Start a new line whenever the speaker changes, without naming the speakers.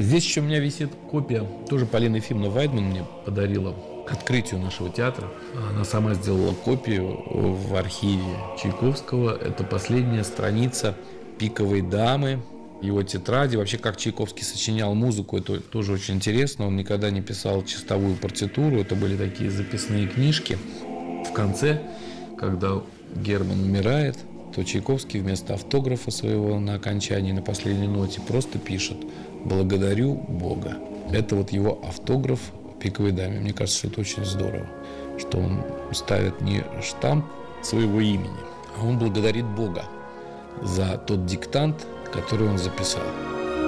Здесь еще у меня висит копия, тоже Полина Ефимовна Вайдман мне подарила к открытию нашего театра. Она сама сделала копию в архиве Чайковского. Это последняя страница «Пиковой дамы», его тетради. Вообще, как Чайковский сочинял музыку, это тоже очень интересно. Он никогда не писал чистовую партитуру. Это были такие записные книжки. В конце, когда Герман умирает, то Чайковский вместо автографа своего на окончании, на последней ноте просто пишет: «Благодарю Бога». Это вот его автограф «Пиковой даме». Мне кажется, что это очень здорово, что он ставит не штамп своего имени, а он благодарит Бога за тот диктант, который он записал.